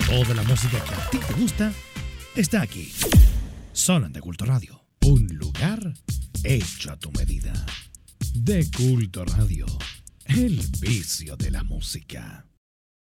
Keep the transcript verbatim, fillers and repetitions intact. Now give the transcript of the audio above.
Toda la música que a ti te gusta está aquí. Solo en De Culto Radio. Un lugar hecho a tu medida. De Culto Radio. El vicio de la música.